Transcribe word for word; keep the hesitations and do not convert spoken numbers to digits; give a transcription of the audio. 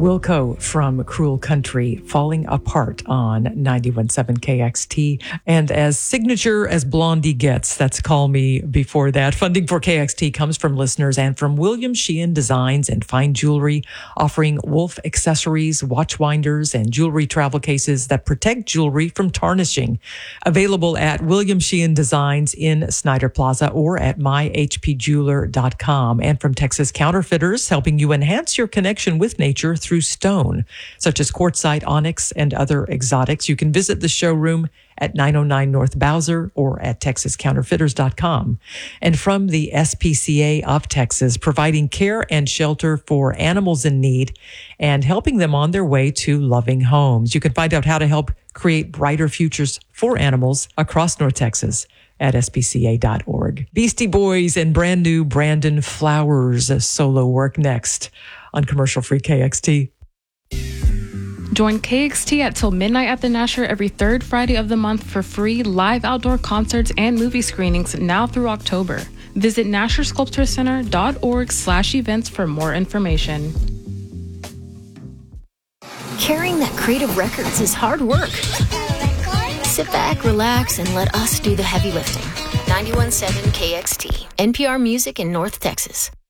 Wilco from Cruel Country, Falling Apart on ninety-one point seven K X T. And as signature as Blondie gets, that's Call Me before that. Funding for K X T comes from listeners and from William Sheehan Designs and Fine Jewelry, offering wolf accessories, watch winders, and jewelry travel cases that protect jewelry from tarnishing. Available at William Sheehan Designs in Snyder Plaza or at my h p jeweler dot com. And from Texas Counterfeiters, helping you enhance your connection with nature through stone, such as quartzite, onyx, and other exotics. You can visit the showroom at nine oh nine North Bowser or at texas counterfeiters dot com. And from the S P C A of Texas, providing care and shelter for animals in need and helping them on their way to loving homes. You can find out how to help create brighter futures for animals across North Texas at S P C A dot org. Beastie Boys and brand new Brandon Flowers solo work next on Commercial Free K X T. Join K X T at Till Midnight at the Nasher every third Friday of the month for free live outdoor concerts and movie screenings now through October. Visit nasher sculpture center dot org slash events for more information. Carrying that crate of records is hard work. Sit back, relax, and let us do the heavy lifting. ninety-one point seven K X T, N P R Music in North Texas.